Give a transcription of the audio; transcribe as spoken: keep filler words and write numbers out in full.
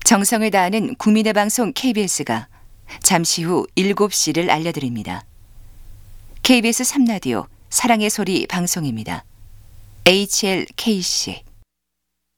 정성을 다하는 국민의 방송 케이비에스가 잠시 후 일곱 시를 알려드립니다. 케이비에스 삼 라디오 사랑의 소리 방송입니다. 에이치엘케이씨